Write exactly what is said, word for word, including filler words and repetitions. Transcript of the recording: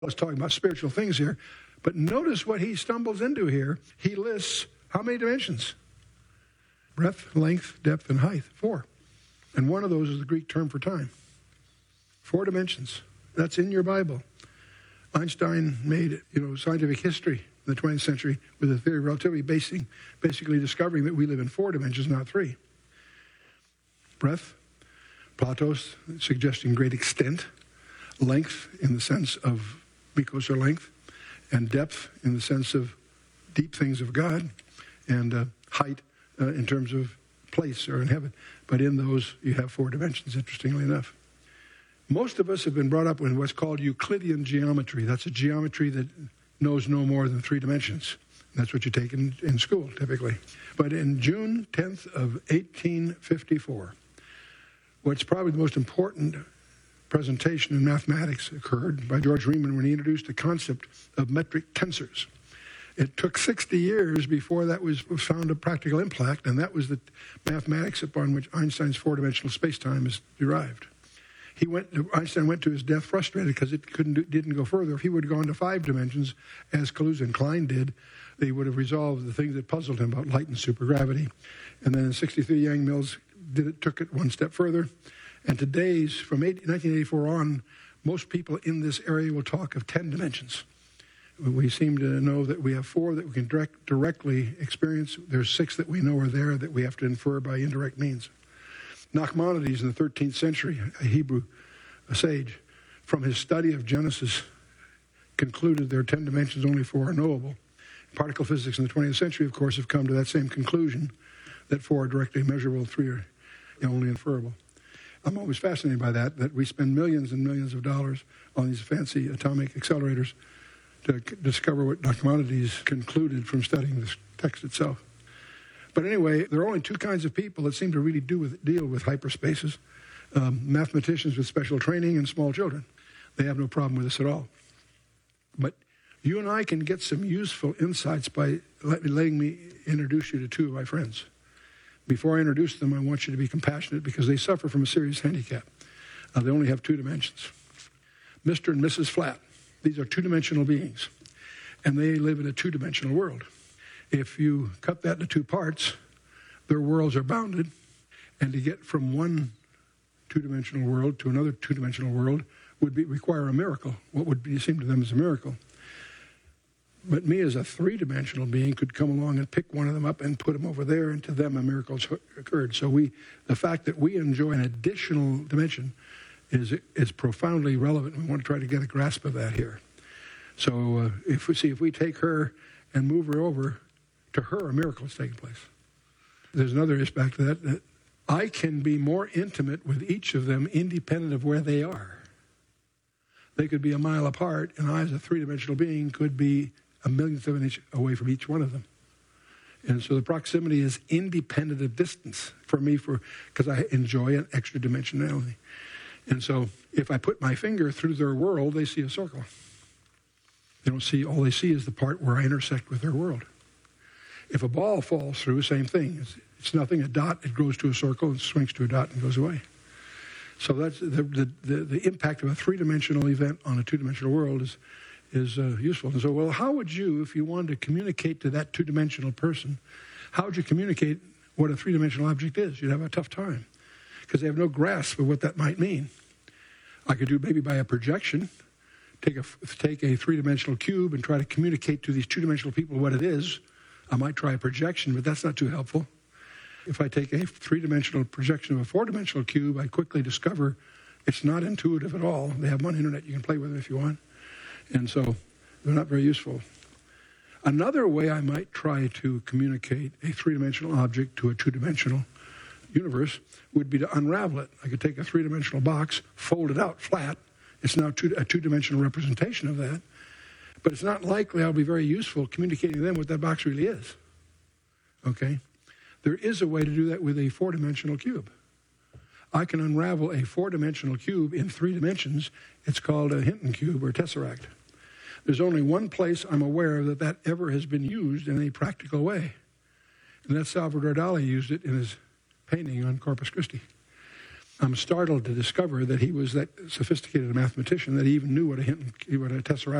I was talking about spiritual things here, but notice what he stumbles into here. He lists how many dimensions? Breadth, length, depth, and height. Four. And one of those is the Greek term for time. Four dimensions. That's in your Bible. Einstein made, you know, scientific history in the twentieth century with the theory of relativity, basing, basically discovering that we live in four dimensions, not three. Breadth, Platos, suggesting great extent. Length, in the sense of mikos or length. And depth, in the sense of deep things of God. And uh, height, uh, in terms of place or in heaven. But in those, you have four dimensions, interestingly enough. Most of us have been brought up in what's called Euclidean geometry. That's a geometry that knows no more than three dimensions. That's what you take in, in school, typically. But in June tenth of eighteen fifty-four, what's probably the most important presentation in mathematics occurred by George Riemann when he introduced the concept of metric tensors. It took sixty years before that was found a practical impact, and that was the mathematics upon which Einstein's four-dimensional space-time is derived. He went. Einstein went to his death frustrated because it couldn't do, didn't go further. If he would have gone to five dimensions, as Kaluza and Klein did, they would have resolved the things that puzzled him about light and supergravity. And then in sixty-three, Yang-Mills did it, took it one step further. And today's, from nineteen eighty-four on, most people in this area will talk of ten dimensions. We seem to know that we have four that we can direct, directly experience. There's six that we know are there that we have to infer by indirect means. Nachmanides in the thirteenth century, a Hebrew a sage, from his study of Genesis, concluded there are ten dimensions, only four are knowable. Particle physics in the twentieth century, of course, have come to that same conclusion, that four are directly measurable, three are only inferable. I'm always fascinated by that, that we spend millions and millions of dollars on these fancy atomic accelerators to discover what Nachmanides concluded from studying this text itself. But anyway, there are only two kinds of people that seem to really do with, deal with hyperspaces. Um, mathematicians with special training and small children. They have no problem with this at all. But you and I can get some useful insights by let, letting me introduce you to two of my friends. Before I introduce them, I want you to be compassionate because they suffer from a serious handicap. Uh, they only have two dimensions. Mister and Missus Flat. These are two-dimensional beings, and they live in a two-dimensional world. If you cut that into two parts, their worlds are bounded, and to get from one two-dimensional world to another two-dimensional world would be, require a miracle, what would be, seem to them as a miracle. But me as a three-dimensional being could come along and pick one of them up and put them over there, and to them a miracle occurred. So we, the fact that we enjoy an additional dimension is is profoundly relevant. We want to try to get a grasp of that here. So uh, if we see, if we take her and move her over, to her a miracle is taking place. There's another aspect to that, that I can be more intimate with each of them independent of where they are. They could be a mile apart, and I as a three-dimensional being could be a millionth of an inch away from each one of them. And so the proximity is independent of distance for me, for because I enjoy an extra dimensionality. And so if I put my finger through their world, they see a circle. They don't see, all they see is the part where I intersect with their world. If a ball falls through, same thing. It's, it's nothing, a dot, it goes to a circle, and swings to a dot and goes away. So that's the, the, the, the impact of a three-dimensional event on a two-dimensional world is, is uh, useful. And so, well, how would you, if you wanted to communicate to that two-dimensional person, how would you communicate what a three-dimensional object is? You'd have a tough time because they have no grasp of what that might mean. I could do maybe by a projection, take a, take a three-dimensional cube and try to communicate to these two-dimensional people what it is. I might try a projection, but that's not too helpful. If I take a three-dimensional projection of a four-dimensional cube, I quickly discover it's not intuitive at all. They have them on the internet. You can play with them if you want. And so they're not very useful. Another way I might try to communicate a three-dimensional object to a two-dimensional universe would be to unravel it. I could take a three-dimensional box, fold it out flat. It's now two, a two-dimensional representation of that. But it's not likely I'll be very useful communicating to them what that box really is. Okay? There is a way to do that with a four-dimensional cube. I can unravel a four-dimensional cube in three dimensions. It's called a Hinton cube or tesseract. There's only one place I'm aware of that that ever has been used in a practical way. And that's Salvador Dali used it in his painting on Corpus Christi. I'm startled to discover that he was that sophisticated a mathematician that he even knew what a, what a tesseract